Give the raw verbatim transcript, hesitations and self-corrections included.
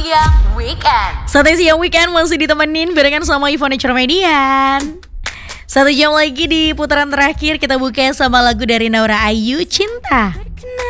Siang Weekend. Santai Siang Weekend masih ditemenin barengan sama Ivone Cermedian. Satu jam lagi di putaran terakhir kita buka sama lagu dari Naura Ayu, Cinta.